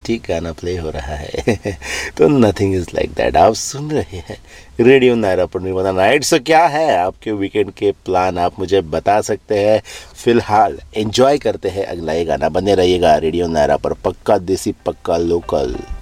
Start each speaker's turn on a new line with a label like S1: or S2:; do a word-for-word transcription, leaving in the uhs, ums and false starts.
S1: ठीक गाना प्ले हो रहा है। तो नथिंग इज़ लाइक दैट आप सुन रहे हैं रेडियो नायरा पर निर्मला नाइट। सो क्या है आपके वीकेंड के प्लान, आप मुझे बता सकते हैं। फिलहाल एंजॉय करते हैं अगला ये गाना, बने रहिएगा रेडियो नायरा पर, पक्का देसी पक्का लोकल।